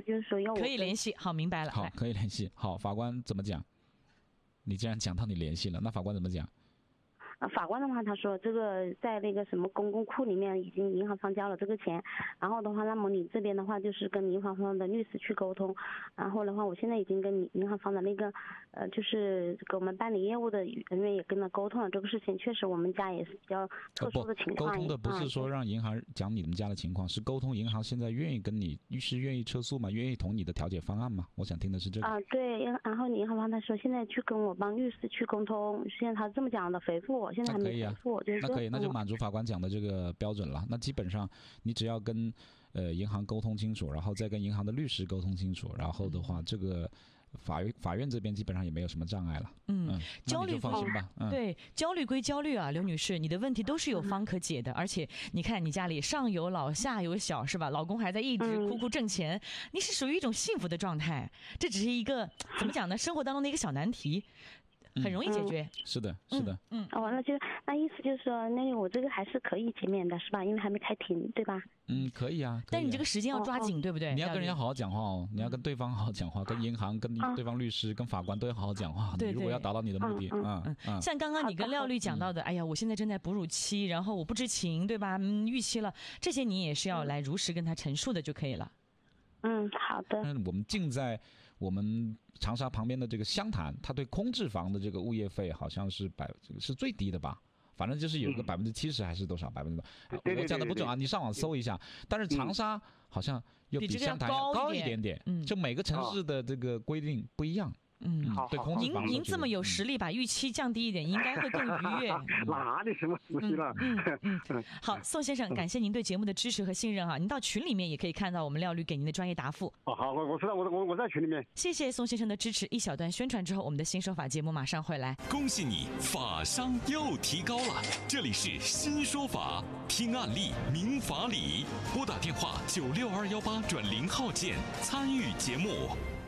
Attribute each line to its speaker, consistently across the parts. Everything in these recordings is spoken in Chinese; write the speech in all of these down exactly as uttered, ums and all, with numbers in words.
Speaker 1: 就是说要我
Speaker 2: 可以联系。好，明白了。
Speaker 3: 好，可以联系。好，法官怎么讲？你既然讲到你联系了，那法官怎么讲？
Speaker 1: 呃，法官的话，他说这个在那个什么公共库里面已经银行方交了这个钱，然后的话，那么你这边的话就是跟银行方的律师去沟通，然后的话，我现在已经跟你银行方的那个呃，就是给我们办理业务的人员也跟他沟通了这个事情，确实我们家也是比较特殊的情况。
Speaker 3: 沟通的不是说让银行讲你们家的情况，是沟通银行现在愿意跟你律师愿意撤诉吗？愿意同你的调解方案吗？我想听的是这个。
Speaker 1: 啊，对，然后银行方他说现在去跟我帮律师去沟通，现在他这么讲的回复我。现在还没回复我，就是
Speaker 3: 那可以，那就满足法官讲的这个标准了。那基本上你只要跟呃银行沟通清楚，然后再跟银行的律师沟通清楚，然后的话，这个法院法院这边基本上也没有什么障碍了。
Speaker 2: 嗯，
Speaker 3: 嗯
Speaker 2: 焦虑
Speaker 3: 放心吧。嗯，
Speaker 2: 对，焦虑归焦虑啊，刘女士，你的问题都是有方可解的，而且你看你家里上有老下有小是吧？老公还在一直苦苦挣钱，嗯、你是属于一种幸福的状态。这只是一个怎么讲呢？生活当中的一个小难题。很容易解决、
Speaker 3: 嗯，是的，是的，
Speaker 1: 嗯，哦，那就那意思就是说，那我这个还是可以减免的，是吧？因为还没开庭，对吧？
Speaker 3: 嗯，可以啊。可以啊，
Speaker 2: 但你这个时间要抓紧，哦、对不对？
Speaker 3: 你要跟人家好好讲话哦，你要跟对方好好讲话，跟银行、跟对方律师、跟法官都要好好讲话。
Speaker 2: 对，
Speaker 3: 你如果要达到你的目的，
Speaker 2: 嗯嗯嗯，像刚刚你跟廖律讲到的，哎呀，我现在正在哺乳期，然后我不知情，对吧？嗯，逾期了，这些你也是要来如实跟他陈述的就可以了。
Speaker 1: 嗯，好的。
Speaker 3: 但是我们近在我们长沙旁边的这个湘潭，它对空置房的这个物业费好像是百是最低的吧？反正就是有个百分之七十还是多少百分之多，我讲的不准啊，你上网搜一下。但是长沙好像又比湘潭要高一点点，就每个城市的这个规定不一样。
Speaker 2: 嗯，
Speaker 3: 好，对，
Speaker 2: 您您这么有实力，把预期降低一点，应该会更愉悦。
Speaker 4: 哪里什么实力了？
Speaker 2: 嗯嗯嗯。好，宋先生，感谢您对节目的支持和信任哈。您到群里面也可以看到我们廖律给您的专业答复。
Speaker 4: 哦，好，我我知道，我我我在群里面。
Speaker 2: 谢谢宋先生的支持。一小段宣传之后，我们的新说法节目马上回来。
Speaker 5: 恭喜你，法商又提高了。这里是新说法，听案例明法理。拨打电话九六二幺八转零号键参与节目。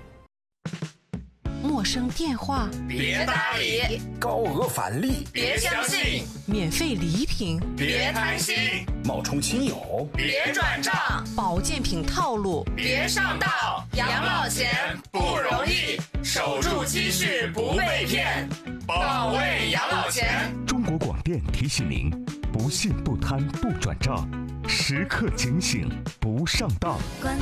Speaker 6: 陌生电话
Speaker 7: 别搭理，
Speaker 8: 高额返利
Speaker 7: 别相信，
Speaker 6: 免费礼品
Speaker 7: 别贪心，
Speaker 8: 冒充亲友
Speaker 7: 别转账，
Speaker 6: 保健品套路
Speaker 7: 别上当。养老钱不容易，守住积蓄不被骗，保卫养老钱。
Speaker 9: 中国广电提醒您：不信不贪不转账，时刻警醒不上当。